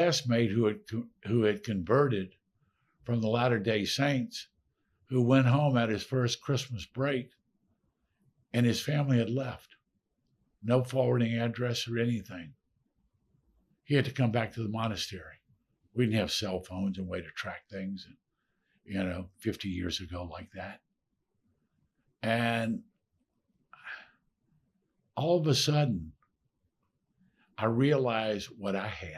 classmate who had converted from the Latter-day Saints, who went home at his first Christmas break, and his family had left. No forwarding address or anything. He had to come back to the monastery. We didn't have cell phones and way to track things, 50 years ago like that. And all of a sudden, I realized what I had.